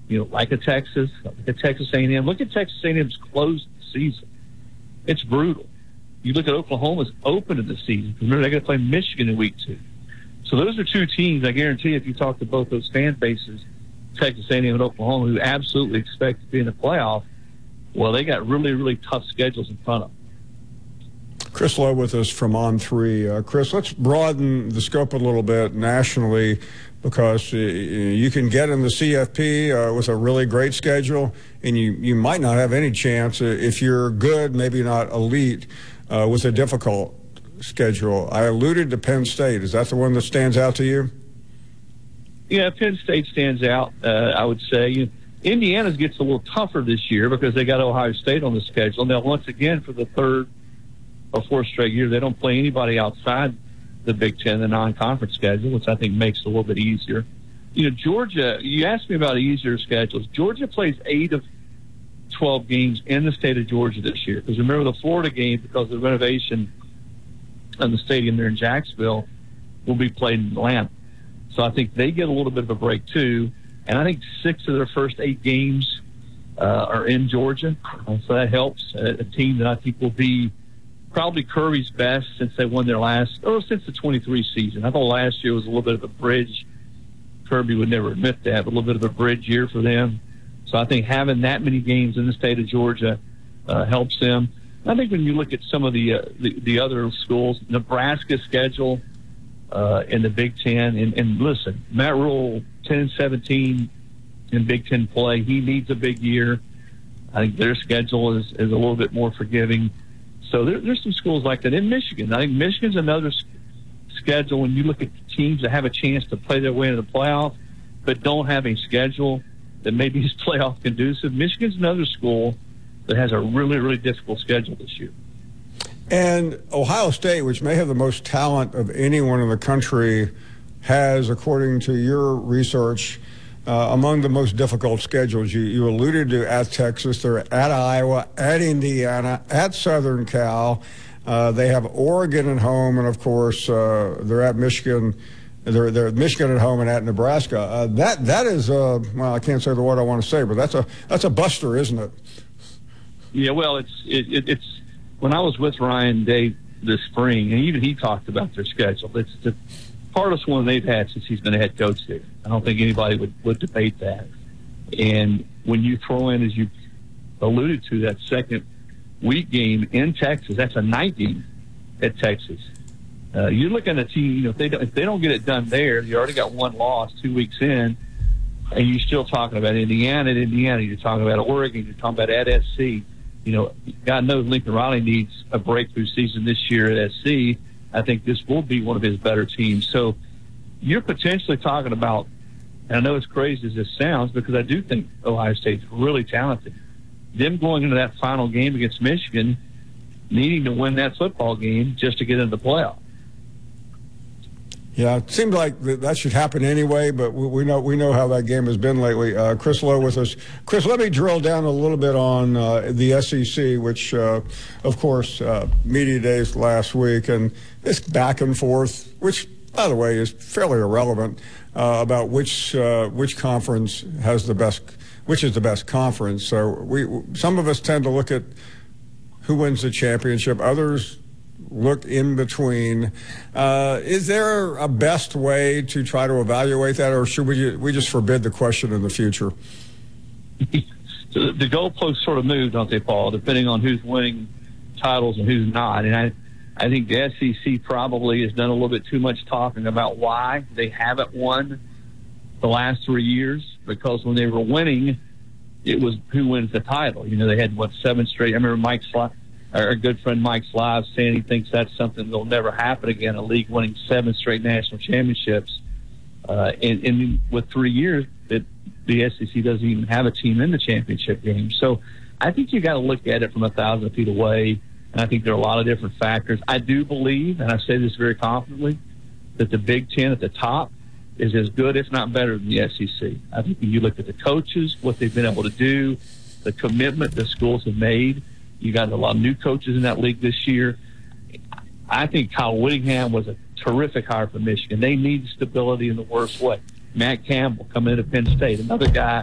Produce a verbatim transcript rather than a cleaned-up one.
you know, like a Texas, like a Texas A and M. Look at Texas A and M's closed season. It's brutal. You look at Oklahoma's open in the season. Remember, they're going to play Michigan in week two. So those are two teams, I guarantee, if you talk to both those fan bases, Texas A and M and Oklahoma, who absolutely expect to be in the playoff, well, they got really, really tough schedules in front of them. Chris Lowe with us from On three. Uh, Chris, let's broaden the scope a little bit nationally, because uh, you can get in the C F P uh, with a really great schedule, and you, you might not have any chance uh, if you're good, maybe not elite, uh, with a difficult schedule. I alluded to Penn State. Is that the one that stands out to you? Yeah, Penn State stands out, uh, I would say. You know, Indiana's gets a little tougher this year because they got Ohio State on the schedule. Now, once again, for the third or fourth straight year, they don't play anybody outside the Big Ten, the non-conference schedule, which I think makes it a little bit easier. You know, Georgia, you asked me about easier schedules. Georgia plays eight of twelve games in the state of Georgia this year. Because remember, the Florida game, because of the renovation of the stadium there in Jacksonville, will be played in Atlanta. So I think they get a little bit of a break, too. And I think six of their first eight games uh, are in Georgia. So that helps. A, a team that I think will be probably Kirby's best since they won their last, or since the twenty-three season. I thought last year was a little bit of a bridge. Kirby would never admit that, but a little bit of a bridge year for them. So I think having that many games in the state of Georgia uh, helps them. I think when you look at some of the uh, the, the other schools, Nebraska's schedule uh, in the Big Ten, and, and listen, Matt Rule, ten and seventeen in Big Ten play. He needs a big year. I think their schedule is, is a little bit more forgiving. So there, there's some schools like that. In Michigan, I think Michigan's another s- schedule when you look at teams that have a chance to play their way into the playoff but don't have a schedule that maybe is playoff conducive. Michigan's another school that has a really, really difficult schedule this year. And Ohio State, which may have the most talent of anyone in the country, has, according to your research, uh, among the most difficult schedules. You, you alluded to at Texas, they're at Iowa, at Indiana, at Southern Cal. Uh, they have Oregon at home, and of course, uh, they're at Michigan. They're, they're at Michigan at home and at Nebraska. Uh, that that is, uh, well, I can't say the word I want to say, but that's a that's a buster, isn't it? Yeah, well, it's it, it, it's when I was with Ryan Day this spring, and even he talked about their schedule. It's the hardest one they've had since he's been a head coach there. I don't think anybody would, would debate that. And when you throw in, as you alluded to, that second week game in Texas, that's a night game at Texas. Uh, you're looking at a team, you know, if they don't, if they don't get it done there, you already got one loss two weeks in, and you're still talking about Indiana at Indiana. You're talking about Oregon. You're talking about at S C. You know, God knows Lincoln Riley needs a breakthrough season this year at S C. I think this will be one of his better teams. So you're potentially talking about, and I know it's crazy as this sounds, because I do think Ohio State's really talented. Them going into that final game against Michigan, needing to win that football game just to get into the playoff. Yeah, it seems like that should happen anyway, but we know we know how that game has been lately. Uh, Chris Lowe with us. Chris, let me drill down a little bit on uh, the S E C, which, uh, of course, uh, media days last week, and this back and forth, which, by the way, is fairly irrelevant, uh, about which uh, which conference has the best, which is the best conference. So we some of us tend to look at who wins the championship. Others look in between. Uh, is there a best way to try to evaluate that, or should we we just forbid the question in the future? So the goalposts sort of move, don't they, Paul, depending on who's winning titles and who's not. And I, I think the S E C probably has done a little bit too much talking about why they haven't won the last three years, because when they were winning, it was who wins the title. You know, they had, what, seven straight. I remember Mike Sli- our good friend Mike Slive saying he thinks that's something that'll never happen again, a league winning seven straight national championships. Uh, and, and with three years, it, the S E C doesn't even have a team in the championship game. So I think you got to look at it from a thousand feet away, and I think there are a lot of different factors. I do believe, and I say this very confidently, that the Big Ten at the top is as good, if not better, than the S E C. I think when you look at the coaches, what they've been able to do, the commitment the schools have made, you got a lot of new coaches in that league this year. I think Kyle Whittingham was a terrific hire for Michigan. They need stability in the worst way. Matt Campbell coming into Penn State, another guy